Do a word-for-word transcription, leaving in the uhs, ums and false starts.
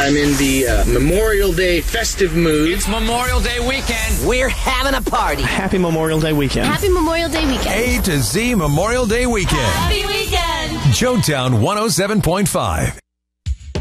I'm in the uh, Memorial Day festive mood. It's Memorial Day weekend. We're having a party. Happy Memorial Day weekend. Happy Memorial Day weekend. A to Z Memorial Day weekend. Happy weekend. Joetown one oh seven point five.